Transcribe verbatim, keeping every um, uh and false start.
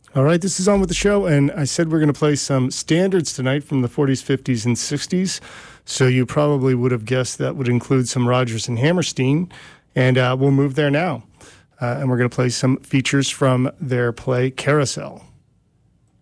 All right, this is On With The Show, and I said we're going to play some standards tonight from the forties, fifties, and sixties. So you probably would have guessed that would include some Rodgers and Hammerstein, and uh, we'll move there now. Uh, and we're going to play some features from their play Carousel.